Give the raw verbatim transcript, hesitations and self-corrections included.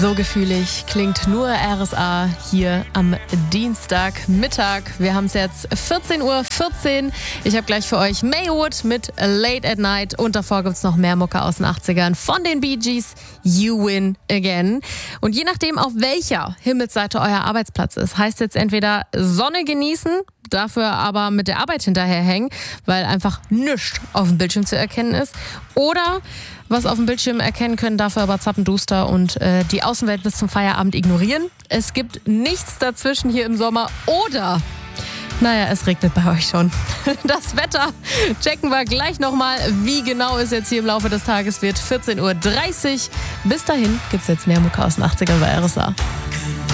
So gefühlig klingt nur R S A hier am Dienstagmittag. Wir haben es jetzt vierzehn Uhr vierzehn. Ich habe gleich für euch Maywood mit Late at Night und davor gibt es noch mehr Mucke aus den achtzigern von den Bee Gees, You Win Again. Und je nachdem, auf welcher Himmelsseite euer Arbeitsplatz ist, heißt jetzt entweder Sonne genießen, dafür aber mit der Arbeit hinterherhängen, weil einfach nichts auf dem Bildschirm zu erkennen ist. Oder was auf dem Bildschirm erkennen können, dafür aber zappenduster und äh, die Außenwelt bis zum Feierabend ignorieren. Es gibt nichts dazwischen hier im Sommer. Oder, naja, es regnet bei euch schon. Das Wetter checken wir gleich nochmal, wie genau es jetzt hier im Laufe des Tages wird. vierzehn Uhr dreißig. Bis dahin gibt's jetzt mehr Mucke aus den achtzigern bei R S A.